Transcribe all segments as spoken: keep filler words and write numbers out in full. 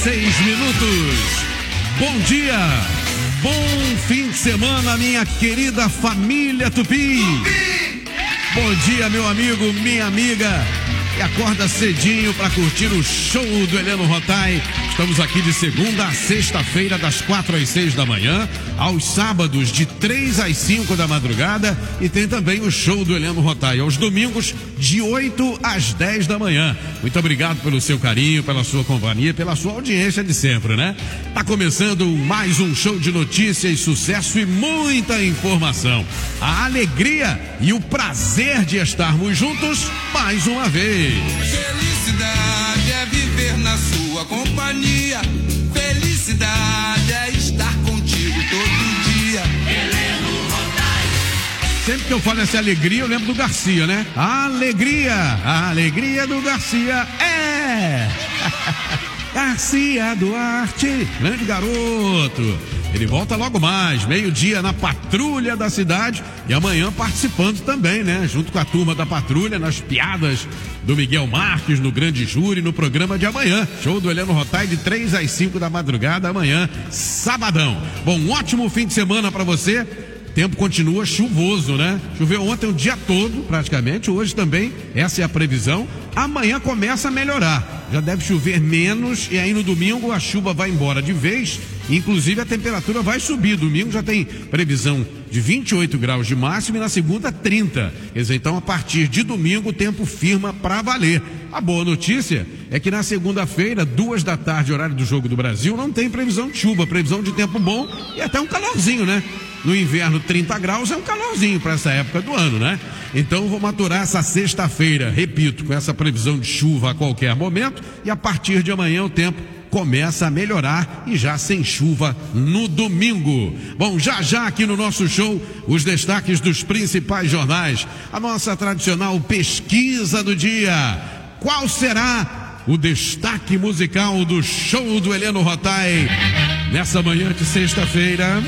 Seis minutos. Bom dia, bom fim de semana, minha querida família Tupi. Tupi. Bom dia, meu amigo, minha amiga. E acorda cedinho para curtir o show do Heleno Rotai. Estamos aqui de segunda a sexta-feira, das quatro às seis da manhã, aos sábados de três às cinco da madrugada, e tem também o show do Heleno Rotai aos domingos de oito às dez da manhã. Muito obrigado pelo seu carinho, pela sua companhia, pela sua audiência de sempre, né? Tá começando mais um show de notícias, sucesso e muita informação. A alegria e o prazer de estarmos juntos mais uma vez. Felicidade é viver na sua companhia. Felicidade é estar contigo todo dia. Heleno Rotai. Sempre que eu falo essa alegria, eu lembro do Garcia, né? A alegria, a alegria do Garcia é... Garcia Duarte, grande garoto. Ele volta logo mais, meio-dia na Patrulha da Cidade, e amanhã participando também, né? Junto com a turma da Patrulha, nas piadas do Miguel Marques, no Grande Júri, no programa de amanhã. Show do Heleno Rotai de três às cinco da madrugada, amanhã, sabadão. Bom, um ótimo fim de semana para você. Tempo continua chuvoso, né? Choveu ontem o dia todo, praticamente. Hoje também, essa é a previsão. Amanhã começa a melhorar. Já deve chover menos e aí no domingo a chuva vai embora de vez. Inclusive a temperatura vai subir. Domingo já tem previsão de vinte e oito graus de máximo e na segunda trinta. Quer dizer, então a partir de domingo o tempo firma para valer. A boa notícia é que na segunda-feira, duas da tarde, horário do Jogo do Brasil, não tem previsão de chuva, previsão de tempo bom e até um calorzinho, né? No inverno, trinta graus é um calorzinho para essa época do ano, né? Então vou maturar essa sexta-feira, repito, com essa previsão de chuva a qualquer momento, e a partir de amanhã o tempo começa a melhorar e já sem chuva no domingo. Bom, já já aqui no nosso show, os destaques dos principais jornais, a nossa tradicional pesquisa do dia. Qual será o destaque musical do show do Heleno Rotai nessa manhã de sexta-feira?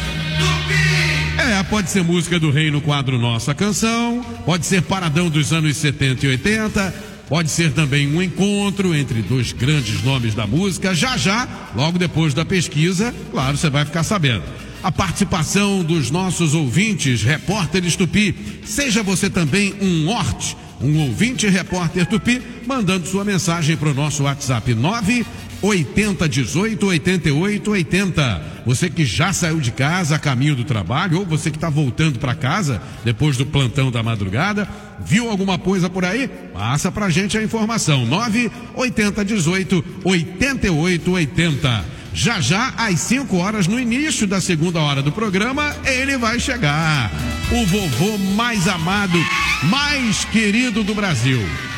É, pode ser música do rei no quadro Nossa Canção, pode ser paradão dos anos setenta e oitenta, pode ser também um encontro entre dois grandes nomes da música. Já já, logo depois da pesquisa, claro, você vai ficar sabendo. A participação dos nossos ouvintes, repórteres Tupi. Seja você também um horte, um ouvinte repórter Tupi, mandando sua mensagem para o nosso WhatsApp nove oitenta, dezoito, oitenta e oito, oitenta. Você que já saiu de casa a caminho do trabalho, ou você que está voltando para casa depois do plantão da madrugada, viu alguma coisa por aí? Passa pra gente a informação. nove oitenta, dezoito, oitenta e oito, oitenta. Já já, às cinco horas, no início da segunda hora do programa, ele vai chegar. O vovô mais amado, mais querido do Brasil.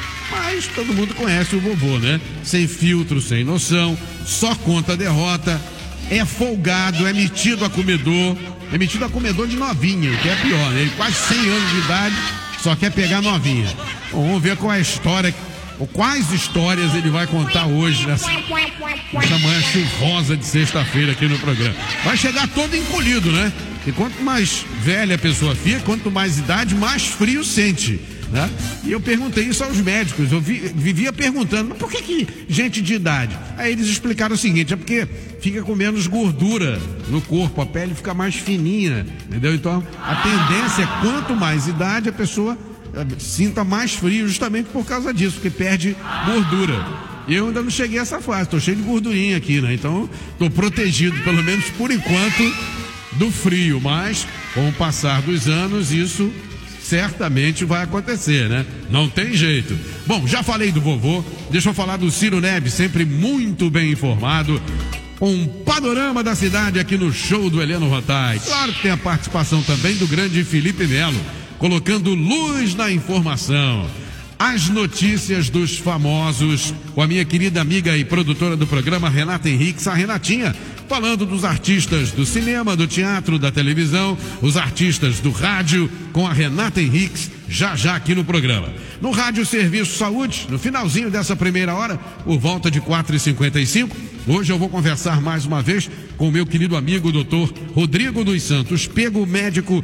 Mas todo mundo conhece o vovô, né? Sem filtro, sem noção, só conta a derrota, é folgado, é metido a comedor, é metido a comedor de novinha, o que é pior, né? Ele quase cem anos de idade, só quer pegar novinha. Bom, vamos ver qual é a história, ou quais histórias ele vai contar hoje nessa, nessa manhã chuvosa de sexta-feira aqui no programa. Vai chegar todo encolhido, né? E quanto mais velha a pessoa fica, quanto mais idade, mais frio sente. Né? E eu perguntei isso aos médicos, eu vi, vivia perguntando, mas por que, que gente de idade? Aí eles explicaram o seguinte, é porque fica com menos gordura no corpo, a pele fica mais fininha, entendeu? Então a tendência é quanto mais idade a pessoa é, sinta mais frio, justamente por causa disso, porque perde gordura. Eu ainda não cheguei a essa fase, tô cheio de gordurinha aqui, né? Então tô protegido, pelo menos por enquanto, do frio, mas com o passar dos anos isso certamente vai acontecer, né? Não tem jeito. Bom, já falei do vovô, deixa eu falar do Ciro Neves, sempre muito bem informado. Um panorama da cidade aqui no show do Heleno Rotai. Claro que tem a participação também do grande Felipe Melo, colocando luz na informação. As notícias dos famosos, com a minha querida amiga e produtora do programa, Renata Henriques, a Renatinha, falando dos artistas do cinema, do teatro, da televisão, os artistas do rádio, com a Renata Henriques, já já aqui no programa. No Rádio Serviço Saúde, no finalzinho dessa primeira hora, por volta de quatro e cinquenta e cinco, hoje eu vou conversar mais uma vez com o meu querido amigo doutor Rodrigo dos Santos Pego, médico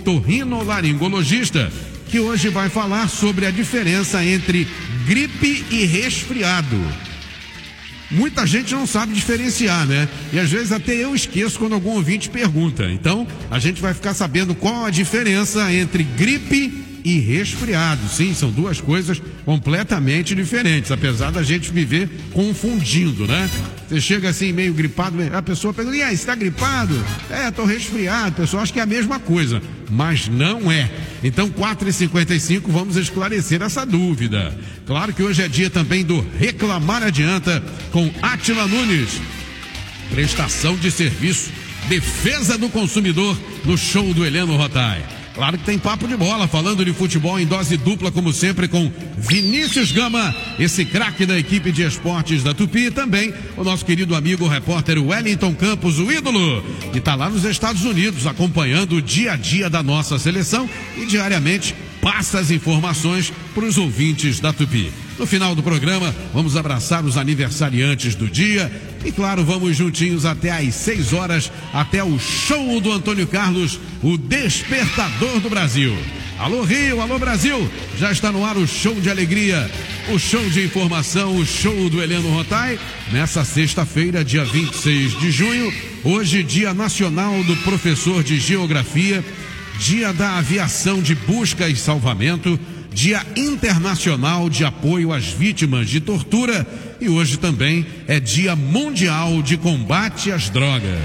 otorrinolaringologista, que hoje vai falar sobre a diferença entre gripe e resfriado. muita gente não sabe diferenciar, né? E às vezes até eu esqueço quando algum ouvinte pergunta. Então, a gente vai ficar sabendo qual a diferença entre gripe e resfriado. Sim, são duas coisas completamente diferentes, apesar da gente viver confundindo, né? Você chega assim meio gripado, a pessoa pergunta, e aí, você tá gripado? É, tô resfriado. A pessoa acha que é a mesma coisa, mas não é. Então, quatro e cinquenta e cinco, vamos esclarecer essa dúvida. Claro que hoje é dia também do Reclamar Adianta com Átila Nunes. Prestação de serviço, defesa do consumidor no show do Heleno Rotai. Claro que tem papo de bola, falando de futebol em dose dupla, como sempre, com Vinícius Gama, esse craque da equipe de esportes da Tupi, e também o nosso querido amigo repórter Wellington Campos, o ídolo, que está lá nos Estados Unidos, acompanhando o dia a dia da nossa seleção e diariamente passa as informações para os ouvintes da Tupi. No final do programa, vamos abraçar os aniversariantes do dia e, claro, vamos juntinhos até às seis horas, até o show do Antônio Carlos, o despertador do Brasil. Alô Rio, alô Brasil, já está no ar o show de alegria, o show de informação, o show do Heleno Rotai, nessa sexta-feira, dia vinte e seis de junho, hoje Dia Nacional do Professor de Geografia, Dia da Aviação de Busca e Salvamento, Dia Internacional de Apoio às Vítimas de Tortura e hoje também é Dia Mundial de Combate às Drogas.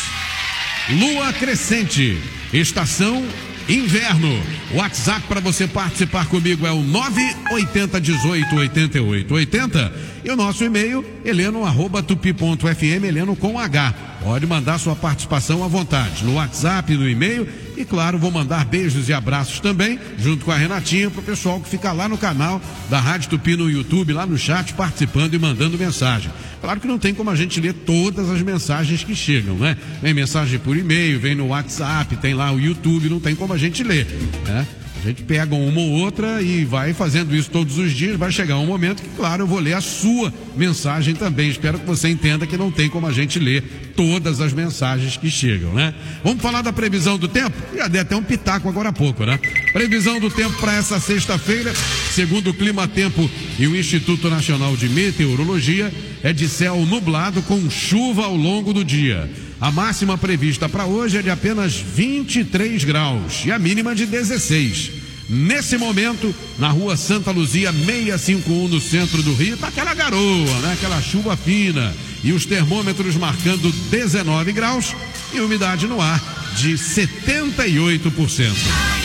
Lua crescente, estação inverno. O WhatsApp para você participar comigo é o nove oito zero, dezoito, oitenta e oito, oitenta e o nosso e-mail heleno arroba tupi ponto f m, Heleno com H. Pode mandar sua participação à vontade no WhatsApp, no e-mail e, claro, vou mandar beijos e abraços também, junto com a Renatinha, para o pessoal que fica lá no canal da Rádio Tupi no YouTube, lá no chat, participando e mandando mensagem. Claro que não tem como a gente ler todas as mensagens que chegam, né? Vem mensagem por e-mail, vem no WhatsApp, tem lá o YouTube, não tem como a gente ler, né? A gente pega uma ou outra e vai fazendo isso todos os dias, vai chegar um momento que, claro, eu vou ler a sua mensagem também. Espero que você entenda que não tem como a gente ler todas as mensagens que chegam, né? Vamos falar da previsão do tempo? Já dei até um pitaco agora há pouco, né? Previsão do tempo para essa sexta-feira, segundo o Clima Tempo e o Instituto Nacional de Meteorologia, é de céu nublado com chuva ao longo do dia. A máxima prevista para hoje é de apenas vinte e três graus e a mínima de dezesseis. Nesse momento, na rua Santa Luzia seiscentos e cinquenta e um, no centro do Rio, tá aquela garoa, né? Aquela chuva fina. E os termômetros marcando dezenove graus e umidade no ar de setenta e oito por cento.